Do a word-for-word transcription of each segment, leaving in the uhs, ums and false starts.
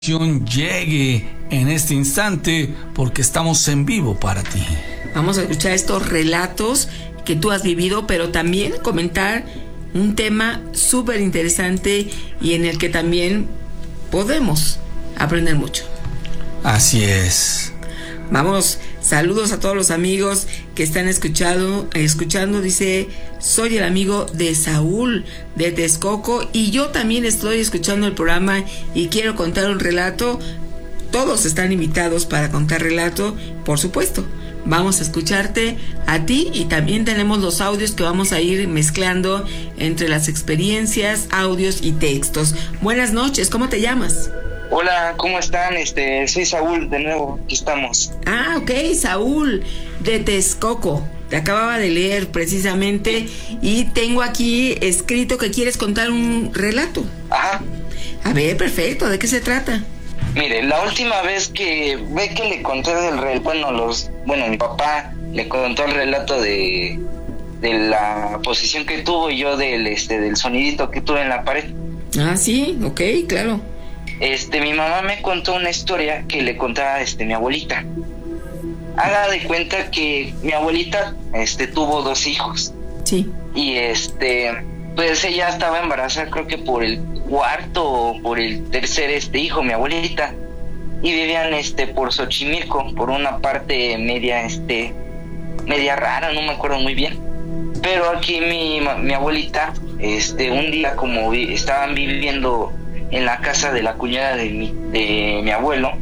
Llegue en este instante porque estamos en vivo para ti. Vamos a escuchar estos relatos que tú has vivido, pero también comentar un tema súper interesante y en el que también podemos aprender mucho. Así es. Vamos, saludos a todos los amigos que están escuchando, escuchando, dice, soy el amigo de Saúl de Texcoco y yo también estoy escuchando el programa y quiero contar un relato. Todos están invitados para contar relato, por supuesto. Vamos a escucharte a ti y también tenemos los audios que vamos a ir mezclando entre las experiencias, audios y textos. Buenas noches, ¿cómo te llamas? Hola, ¿cómo están? Este, soy Saúl, de nuevo, aquí estamos. Ah, ok, Saúl, de Texcoco. Te acababa de leer precisamente y tengo aquí escrito que quieres contar un relato. Ajá. A ver, perfecto, ¿de qué se trata? Mire, la última vez que ve que le conté del relato, bueno, los, bueno, mi papá le contó el relato de, de la posición que tuvo y yo del, este, del sonidito que tuve en la pared. Ah, sí, ok, claro. Este, mi mamá me contó una historia que le contaba, este, mi abuelita. Haga de cuenta que mi abuelita, este, tuvo dos hijos. Sí. Y este, pues ella estaba embarazada, creo que por el cuarto o por el tercer, este, hijo, mi abuelita. Y vivían, este, por Xochimilco, por una parte media, este, media rara, no me acuerdo muy bien. Pero aquí mi, mi abuelita, este, un día como vi, estaban viviendo en la casa de la cuñada de mi, de mi abuelo,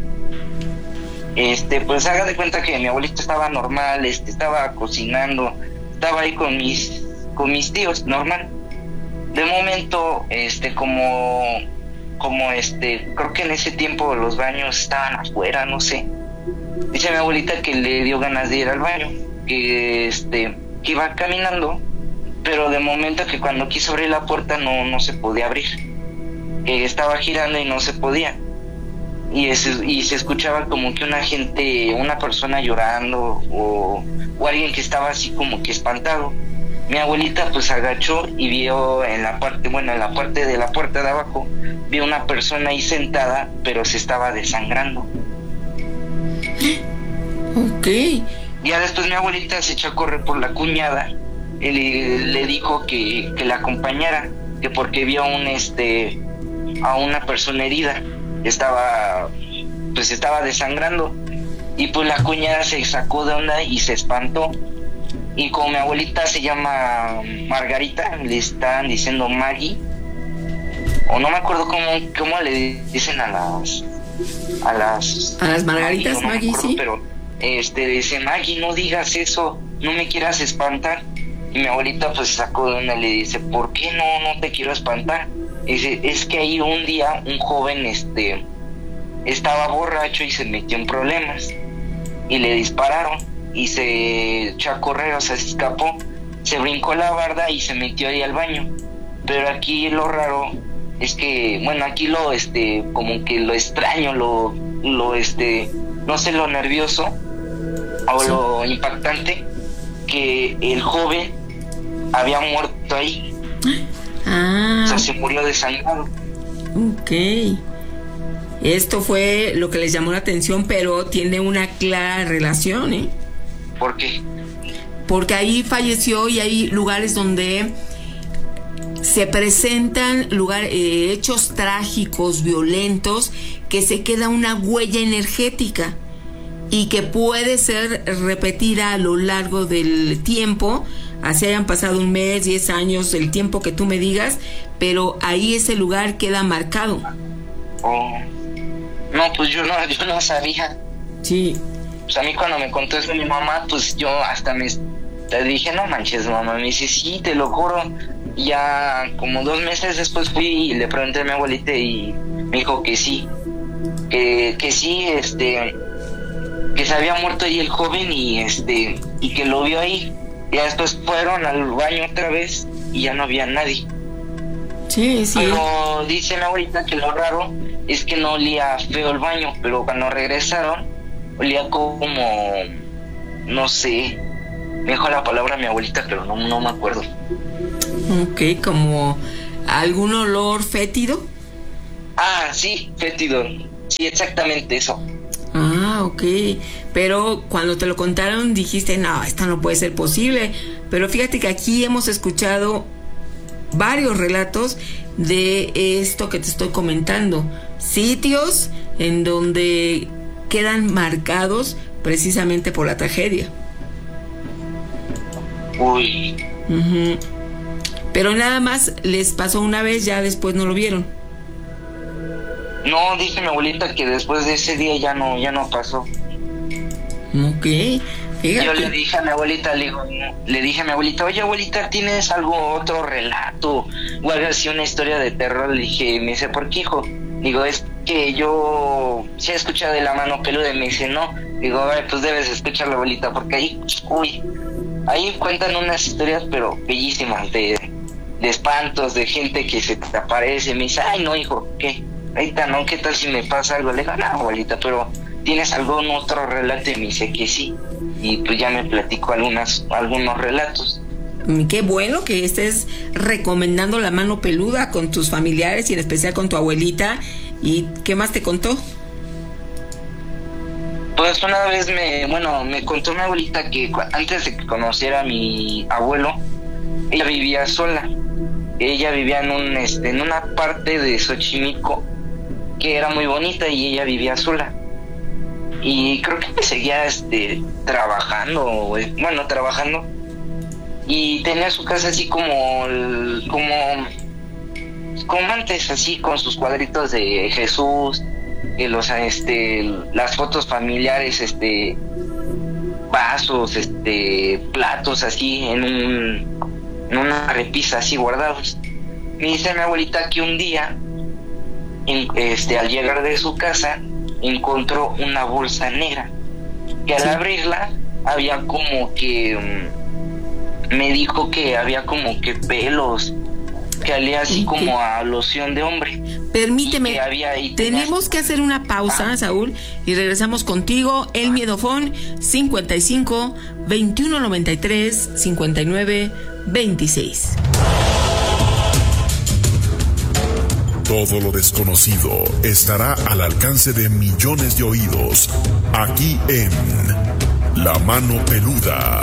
este, pues haga de cuenta que mi abuelita estaba normal, este, estaba cocinando, estaba ahí con mis, con mis tíos, normal. De momento, este, como, como este, creo que en ese tiempo los baños estaban afuera, no sé. Dice mi abuelita que le dio ganas de ir al baño, que este, que iba caminando, pero de momento que cuando quiso abrir la puerta no, no se podía abrir. Que estaba girando y no se podía y, es, y se escuchaba como que una gente, una persona llorando o, o alguien que estaba así como que espantado. Mi abuelita pues agachó y vio en la parte, bueno, en la parte de la puerta de abajo, vio una persona ahí sentada, pero se estaba desangrando. Ok. Ya después mi abuelita se echó a correr por la cuñada y le, le dijo que, que la acompañara, que porque vio un este a una persona herida, estaba pues estaba desangrando y pues la cuñada se sacó de onda y se espantó y como mi abuelita se llama Margarita, le están diciendo Maggie o no me acuerdo cómo, cómo le dicen a las a las a las Margaritas, Maggie, no Maggie acuerdo, sí, pero este dice Maggie, no digas eso, no me quieras espantar. Y mi abuelita pues se sacó de onda y le dice, ¿por qué no, no te quiero espantar? Dice, es que ahí un día un joven este estaba borracho y se metió en problemas y le dispararon y se echó a correr, o sea, se escapó, se brincó la barda y se metió ahí al baño. Pero aquí lo raro es que, bueno, aquí lo este, como que lo extraño, lo, lo este, no sé, lo nervioso o sí, lo impactante, que el joven había muerto ahí. Ah. O sea, se murió desangrado. Ok. Esto fue lo que les llamó la atención, pero tiene una clara relación, ¿eh? ¿Por qué? Porque ahí falleció y hay lugares donde se presentan lugar, eh, hechos trágicos, violentos, que se queda una huella energética y que puede ser repetida a lo largo del tiempo, así hayan pasado un mes, diez años, el tiempo que tú me digas, pero ahí ese lugar queda marcado. Oh. No, pues yo no, yo no sabía. Sí. Pues a mí cuando me contó eso mi mamá, pues yo hasta me te dije, no manches, mamá. Me dice, sí, te lo juro. Y ya como dos meses después fui y le pregunté a mi abuelita y me dijo que sí, que, que sí, este, que se había muerto ahí el joven y este, y que lo vio ahí. Y después fueron al baño otra vez y ya no había nadie. Sí, sí. Pero dice mi abuelita que lo raro es que no olía feo el baño, pero cuando regresaron olía como, no sé, me dijo la palabra mi abuelita, pero no, no me acuerdo. Ok, como algún olor fétido. Ah, sí, fétido. exactamente eso. Ah, ok. Pero cuando te lo contaron dijiste, no, esto no puede ser posible. Pero fíjate que aquí hemos escuchado varios relatos de esto que te estoy comentando. Sitios en donde quedan marcados precisamente por la tragedia. Uy. Uh-huh. Pero nada más les pasó una vez, ya después no lo vieron. No, dice mi abuelita que después de ese día ya no, ya no pasó. Ok, fíjate. Yo le dije a mi abuelita, le, digo, le dije a mi abuelita, oye abuelita, ¿tienes algo, otro relato? O algo así, una historia de terror. Le dije, me dice, ¿por qué, hijo? Digo, es que yo sí he escuchado de la mano peluda. Y me dice, no. Digo, ay, pues debes escucharla, abuelita, porque ahí, uy, ahí cuentan unas historias, pero bellísimas, de, de espantos, de gente que se te aparece. Me dice, ay, no, hijo, ¿qué? Ahorita no, ¿qué tal si me pasa algo? Le digo, no, abuelita, pero ¿tienes algún otro relato? Y me dice que sí. Y pues ya me platicó algunas, algunos relatos. Qué bueno que estés recomendando la mano peluda con tus familiares y en especial con tu abuelita. ¿Y qué más te contó? Pues una vez me, bueno, me contó mi abuelita que antes de que conociera a mi abuelo, ella vivía sola. Ella vivía en un, este, en una parte de Xochimilco que era muy bonita y ella vivía sola. Y creo que seguía este trabajando, bueno, trabajando. Y tenía su casa así como como como antes, así con sus cuadritos de Jesús, y los este las fotos familiares, este vasos, este platos así en un en una repisa así guardados. Me dice mi abuelita que un día este al llegar de su casa encontró una bolsa negra que al sí. abrirla había como que um, me dijo que había como que pelos, que olía así okay. como a loción de hombre. Permíteme, que había ahí, tenemos tenías... que hacer una pausa, ah. Saúl, y regresamos contigo. El Miedofón cincuenta y cinco, veintiuno noventa y tres, cincuenta y nueve, veintiséis. Todo lo desconocido estará al alcance de millones de oídos, aquí en La Mano Peluda.